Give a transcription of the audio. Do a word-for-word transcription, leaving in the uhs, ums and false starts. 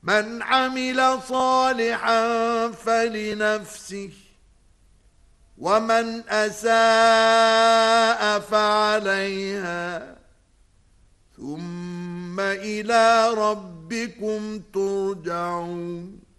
من عمل صالحا فلنفسه ومن أساء فعليها ثم إلى ربكم ترجعون